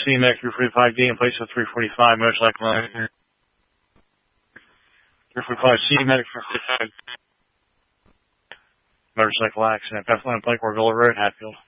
CMX 345D in place of 345 motorcycle accident. 345 CMX 345 motorcycle accident. Bethlehem Pike, Villa Road, Hatfield.